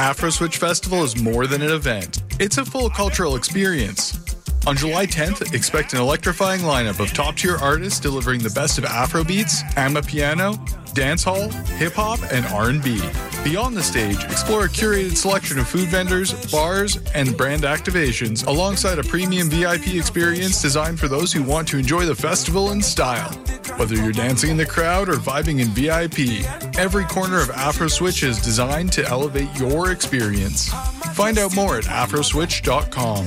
Afroswitch Festival is more than an event. It's a full cultural experience. On July 10th, expect an electrifying lineup of top-tier artists delivering the best of Afrobeats, Amapiano, dancehall, hip-hop, and R&B. Beyond the stage, explore a curated selection of food vendors, bars, and brand activations, alongside a premium VIP experience designed for those who want to enjoy the festival in style. Whether you're dancing in the crowd or vibing in VIP, every corner of Afroswitch is designed to elevate your experience. Find out more at afroswitch.com.